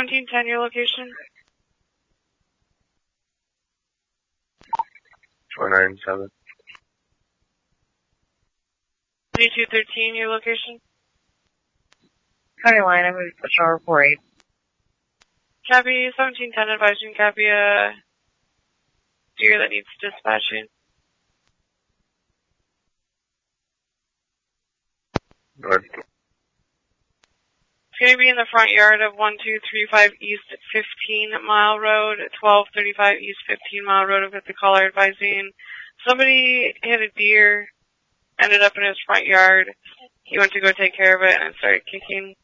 1710, your location. 497. 3213, your location. County line, I'm going to shower 48. Copy, 1710 advising copy a deer that needs dispatching. North. It's going to be in the front yard of 1235 East 15 Mile Road, 1235 East 15 Mile Road with the caller advising somebody hit a deer, ended up in his front yard. He went to go take care of it and it started kicking.